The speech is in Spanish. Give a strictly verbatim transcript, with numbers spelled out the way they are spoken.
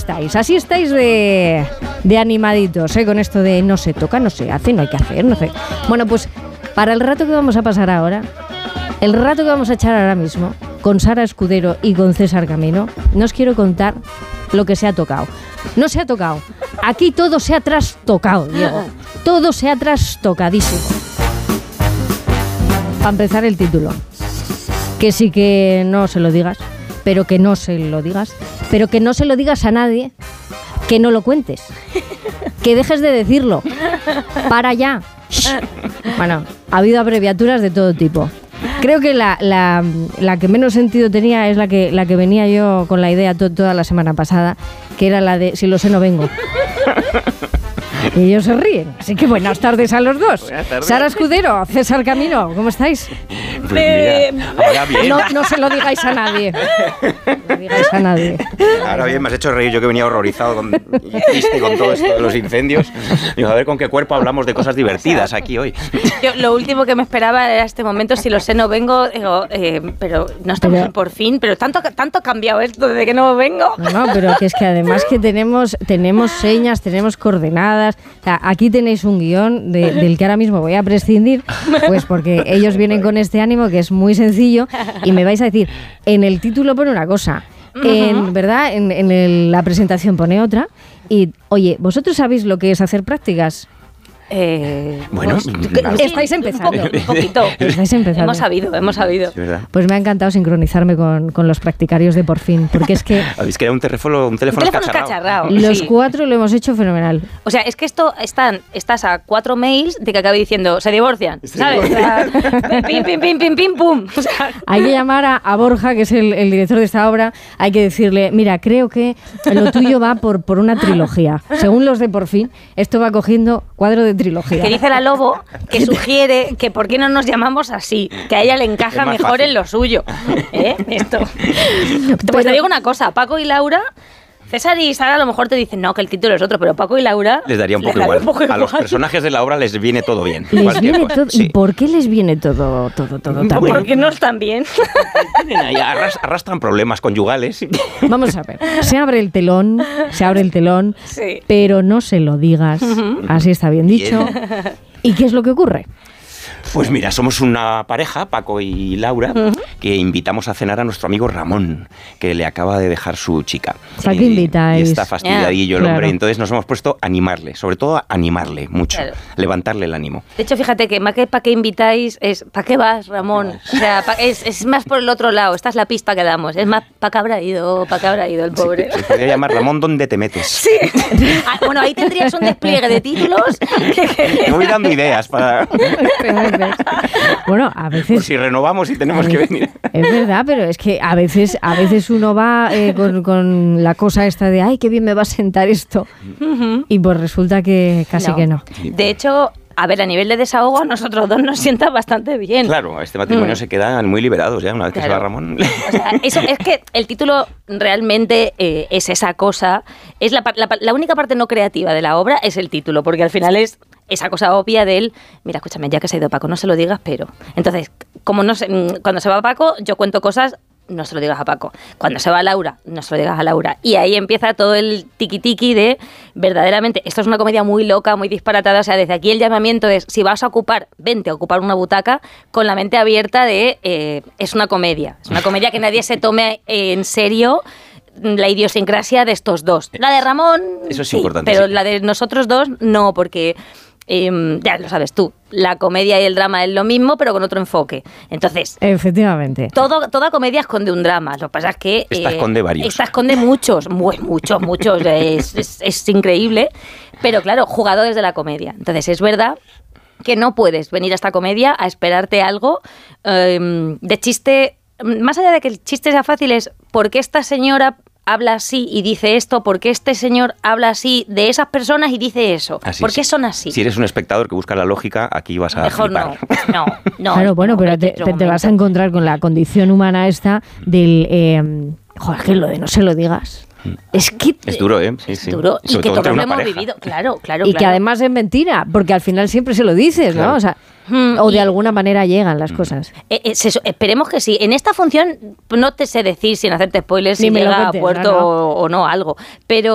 estáis, así estáis de, de animaditos, ¿eh? Con esto de no se toca, no se hace, no hay que hacer, no sé. Bueno, pues para el rato que vamos a pasar ahora, el rato que vamos a echar ahora mismo, con Sara Escudero y con César Camino, no os quiero contar lo que se ha tocado. No se ha tocado. Aquí todo se ha trastocado, Diego. Todo se ha trastocadísimo. Para empezar, el título. Que sí que no se lo digas, pero que no se lo digas, pero que no se lo digas a nadie, que no lo cuentes, que dejes de decirlo. Para ya. Bueno, ha habido abreviaturas de todo tipo. Creo que la, la, la que menos sentido tenía es la que, la que venía yo con la idea to, toda la semana pasada, que era la de si lo sé no vengo. Y ellos se ríen. Así que buenas tardes a los dos. Sara Escudero, César Camino, ¿cómo estáis? Pues mira, ahora bien. No, no se lo digáis a nadie. No lo digáis a nadie. Ahora bien, me has hecho reír. Yo que venía horrorizado con, y triste con todo esto de los incendios. Digo, a ver con qué cuerpo hablamos de cosas divertidas aquí hoy. Yo, lo último que me esperaba era este momento, si lo sé no vengo, digo, eh, pero no estamos Pero- en por fin, pero tanto, tanto ha cambiado esto desde que no vengo. No, no, pero que es que además que tenemos, tenemos señas, tenemos coordenadas. O sea, aquí tenéis un guión de- del que ahora mismo voy a prescindir, pues porque ellos vienen con este ánimo que es muy sencillo y me vais a decir, en el título pone una cosa, en verdad, en, en el- la presentación pone otra y, oye, ¿vosotros sabéis lo que es hacer prácticas? Eh, Bueno, pues, claro. sí, Estáis empezando. Un poquito, un poquito. Estáis empezando. Hemos sabido, hemos sabido. Es verdad. Pues me ha encantado sincronizarme con, con los practicarios de Por Fin, porque es que Habéis creado un teléfono, un teléfono, Un teléfono escacharrado. escacharrado. los Sí. cuatro lo hemos hecho fenomenal. O sea, es que esto están, estás a cuatro mails de que acabe diciendo se divorcian, ¿sabes? O sea, pim, pim, pim, pim, pim, pum. O sea, Hay que llamar a, a Borja, que es el, el director de esta obra, hay que decirle, mira, creo que lo tuyo va por, por una trilogía. Según los de Por Fin, esto va cogiendo cuadro de trilogía. que dice la Lobo que sugiere que por qué no nos llamamos así, que a ella le encaja Es más mejor fácil. en lo suyo. ¿Eh? Esto. Pues Pero- te digo una cosa, Paco y Laura, César y Sara a lo mejor te dicen no, que el título es otro, pero Paco y Laura Les daría un poco daría igual. un poco A los igual. personajes de la obra les viene todo bien. Les Cualquier viene cosa. todo, Sí. ¿Y por qué les viene todo, todo, todo tan ¿Por bien? qué no están bien? Tienen ahí, arras- arrastran problemas conyugales. Vamos a ver, se abre el telón, se abre el telón, Sí. pero no se lo digas, así está bien dicho. ¿Y qué es lo que ocurre? Pues mira, somos una pareja, Paco y Laura, que invitamos a cenar a nuestro amigo Ramón, que le acaba de dejar su chica. ¿Para qué Y- invitáis? Y está fastidiadillo el Claro. hombre. Entonces nos hemos puesto a animarle, sobre todo a animarle mucho, Claro. levantarle el ánimo. De hecho, fíjate que más que para qué invitáis es ¿para qué vas, Ramón? O sea, pa- es, es más por el otro lado. Esta es la pista que damos. Es más ¿para qué habrá ido? ¿Para qué habrá ido el pobre? Se podría llamar Ramón, ¿dónde te metes? Sí. Ah, bueno, ahí tendrías un despliegue de títulos. Me voy dando ideas para Bueno, a por veces... si renovamos y tenemos que venir. Es verdad, pero es que a veces, a veces uno va eh, con, con la cosa esta de ay, qué bien me va a sentar esto. Y pues resulta que casi No. que no. De hecho, a ver, a nivel de desahogo, a nosotros dos nos sienta bastante bien. Claro, este matrimonio Mm. se quedan muy liberados ya una vez que se va Claro. Ramón. O sea, eso es que el título realmente eh, es esa cosa. Es la, par- la, par- la única parte no creativa de la obra es el título, porque al final es esa cosa obvia del, mira, escúchame, ya que se ha ido Paco, no se lo digas, pero... Entonces, como no se- mm, cuando se va Paco, yo cuento cosas, no se lo digas a Paco. Cuando se va Laura, no se lo digas a Laura. Y ahí empieza todo el tiki-tiki de, verdaderamente, esto es una comedia muy loca, muy disparatada. O sea, desde aquí el llamamiento es, si vas a ocupar, vente a ocupar una butaca con la mente abierta de, eh, es una comedia. Es una comedia que nadie se tome eh, en serio la idiosincrasia de estos dos. La de Ramón, Eso es sí, importante, pero sí. la de nosotros dos, no, porque... eh, ya lo sabes tú, la comedia y el drama es lo mismo, pero con otro enfoque. Entonces, Efectivamente. todo, toda comedia esconde un drama. Lo que pasa es que... Esta esconde varios. Esta esconde muchos, muy, muchos, muchos. Es, es, es increíble. Pero claro, jugado desde la comedia. Entonces, es verdad que no puedes venir a esta comedia a esperarte algo eh, de chiste... Más allá de que el chiste sea fácil, es ¿por qué esta señora habla así y dice esto? ¿Por qué este señor habla así de esas personas y dice eso? Así, ¿Por qué sí. son así? Si eres un espectador que busca la lógica, aquí vas a Mejor flipar. no. No, no. Claro, bueno, no, pero hay te, otro te- te vas a momento. encontrar con la condición humana esta del... Eh, joder, que lo de no se lo digas. Es que... Es duro, ¿eh? Sí, Es sí. duro. Y Sobre que todo todos entre lo una hemos pareja. vivido. Claro, claro, Y que claro. además es mentira, porque al final siempre se lo dices, ¿no? Claro. O sea, Mm, o de y- alguna manera llegan las cosas. Eh, eh, se- esperemos que sí. En esta función no te sé decir sin hacerte spoilers Ni si me lo llega cuentes, a puerto no, no. O, o no algo. Pero